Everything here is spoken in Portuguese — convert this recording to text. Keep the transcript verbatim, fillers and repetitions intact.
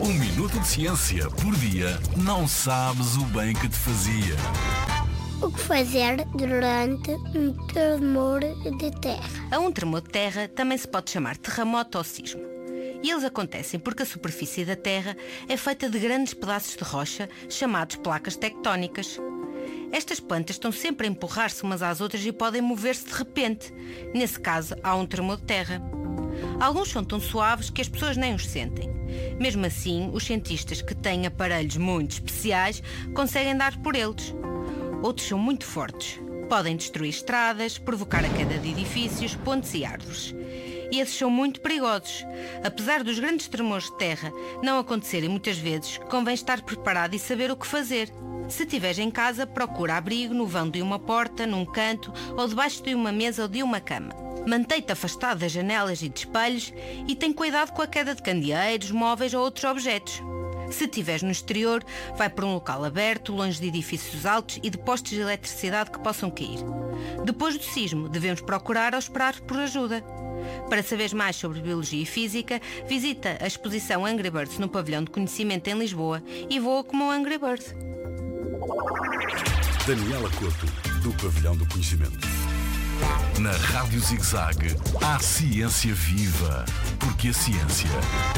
Um minuto de ciência por dia não sabes o bem que te fazia. O que fazer durante um tremor de terra? A um tremor de terra também se pode chamar terremoto ou sismo. E eles acontecem porque a superfície da Terra é feita de grandes pedaços de rocha chamados placas tectónicas. Estas plantas estão sempre a empurrar-se umas às outras e podem mover-se de repente. Nesse caso, há um tremor de terra. Alguns são tão suaves que as pessoas nem os sentem. Mesmo assim, os cientistas que têm aparelhos muito especiais conseguem dar por eles. Outros são muito fortes. Podem destruir estradas, provocar a queda de edifícios, pontes e árvores. E esses são muito perigosos. Apesar dos grandes tremores de terra não acontecerem muitas vezes, convém estar preparado e saber o que fazer. Se estiveres em casa, procura abrigo no vão de uma porta, num canto ou debaixo de uma mesa ou de uma cama. Mantém-te afastado das janelas e de espelhos e tem cuidado com a queda de candeeiros, móveis ou outros objetos. Se estiveres no exterior, vai para um local aberto, longe de edifícios altos e de postes de eletricidade que possam cair. Depois do sismo, devemos procurar ou esperar por ajuda. Para saberes mais sobre Biologia e Física, visita a exposição Angry Birds no Pavilhão de Conhecimento em Lisboa e voa como um Angry Bird. Daniela Couto, do Pavilhão do Conhecimento. Na Rádio Zig-Zag, há ciência viva, porque a ciência